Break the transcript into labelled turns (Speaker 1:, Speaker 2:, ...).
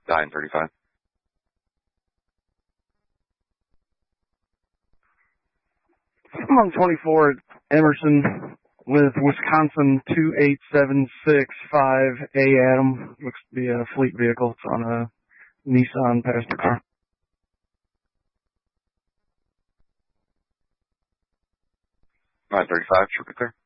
Speaker 1: 935.
Speaker 2: I'm on 24 at Emerson with Wisconsin 28765 AM. Looks to be a fleet vehicle. It's on a Nissan passenger car.
Speaker 1: 935, should be clear.